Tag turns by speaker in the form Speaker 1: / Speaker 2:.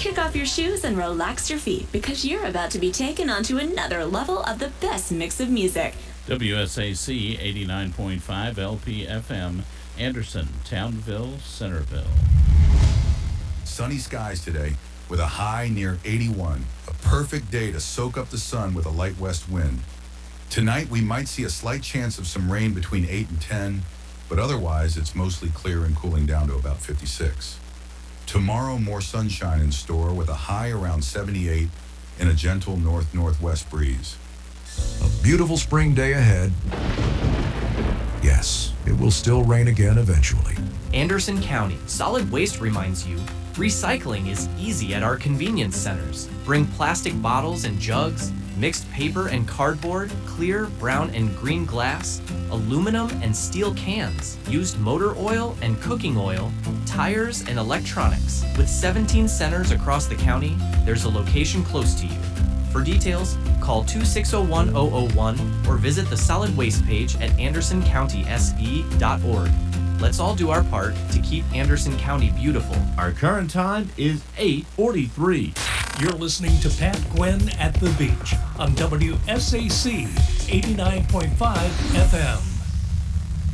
Speaker 1: Kick off your shoes and relax your feet because you're about to be taken onto another level of the best mix of music.
Speaker 2: WSAC 89.5 LPFM, Anderson, Townville, Centerville.
Speaker 3: Sunny skies today with a high near 81. A perfect day to soak up the sun with a light west wind. Tonight, we might see a slight chance of some rain between 8 and 10, but otherwise, it's mostly clear and cooling down to about 56. Tomorrow, more sunshine in store with a high around 78 and a gentle north-northwest breeze.
Speaker 4: A beautiful spring day ahead. Yes, it will still rain again eventually.
Speaker 5: Anderson County Solid Waste reminds you, recycling is easy at our convenience centers. Bring plastic bottles and jugs, mixed paper and cardboard, clear, brown and green glass, aluminum and steel cans, used motor oil and cooking oil, tires and electronics. With 17 centers across the county, there's a location close to you. For details, call 2601001 or visit the solid waste page at andersoncountyse.org. Let's all do our part to keep Anderson County beautiful.
Speaker 6: Our current time is 8:43.
Speaker 7: You're listening to Pat Gwynn at the Beach on WSAC 89.5 FM.